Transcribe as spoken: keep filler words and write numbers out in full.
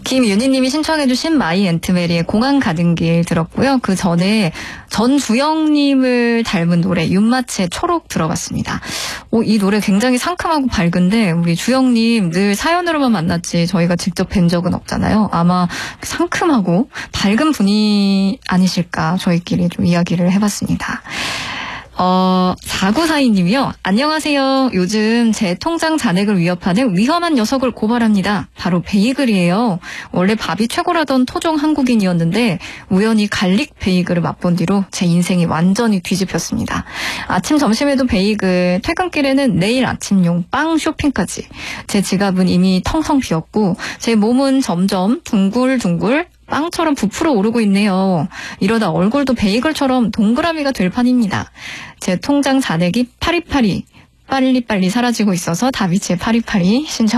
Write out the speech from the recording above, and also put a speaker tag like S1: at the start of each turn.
S1: 김윤희님이 신청해주신 마이 앤트메리의 공항 가는 길 들었고요. 그 전에 전주영님을 닮은 노래 윤마치의 초록 들어봤습니다. 오, 이 노래 굉장히 상큼하고 밝은데 우리 주영님 늘 사연으로만 만났지 저희가 직접 뵌 적은 없잖아요. 아마 상큼하고 밝은 분이 아니실까 저희끼리 좀 이야기를 해봤습니다. 어, 사구사이님이요. 안녕하세요. 요즘 제 통장 잔액을 위협하는 위험한 녀석을 고발합니다. 바로 베이글이에요. 원래 밥이 최고라던 토종 한국인이었는데 우연히 갈릭 베이글을 맛본 뒤로 제 인생이 완전히 뒤집혔습니다. 아침 점심에도 베이글, 퇴근길에는 내일 아침용 빵 쇼핑까지. 제 지갑은 이미 텅텅 비었고 제 몸은 점점 둥글둥글 빵처럼 부풀어 오르고 있네요. 이러다 얼굴도 베이글처럼 동그라미가 될 판입니다. 제 통장 잔액이 파리파리 빨리빨리 사라지고 있어서 다비치의 파리파리 신청